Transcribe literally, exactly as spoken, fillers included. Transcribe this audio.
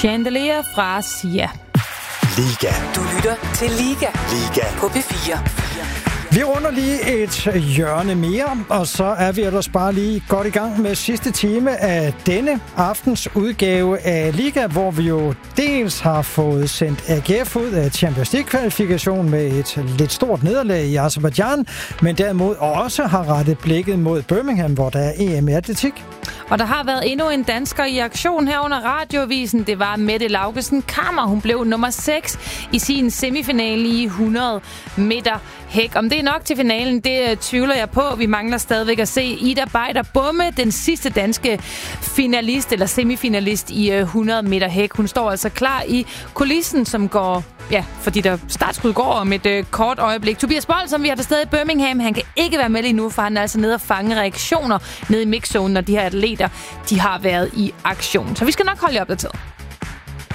Chandelier fra Sia. Liga. Du lytter til Liga. Liga. På P fire. Vi runder lige et hjørne mere, og så er vi ellers bare lige godt i gang med sidste time af denne aftens udgave af Liga, hvor vi jo dels har fået sendt A G F ud af Champions League-kvalifikation med et lidt stort nederlag i Aserbajdsjan, men derimod også har rettet blikket mod Birmingham, hvor der er E M i atletik. Og der har været endnu en dansker i aktion her under radioavisen. Det var Mette Laugesen Kammer. Hun blev nummer seks i sin semifinale i hundrede meter hæk. Om det er nok til finalen, det tvivler jeg på. Vi mangler stadigvæk at se Ida Beider Bumme, den sidste danske finalist eller semifinalist i hundrede meter hæk. Hun står altså klar i kulissen, som går, ja, fordi der startskud går om et øh, kort øjeblik. Tobias Bold, som vi har til stede i Birmingham, han kan ikke være med lige nu, for han er altså nede og fange reaktioner nede i mixzone, når de her atleter, de har været i aktion. Så vi skal nok holde jer opdateret.